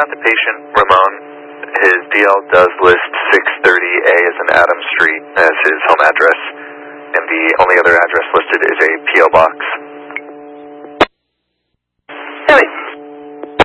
not the patient, Ramon. His DL does list 630A as an Adams Street as his home address, and the only other address listed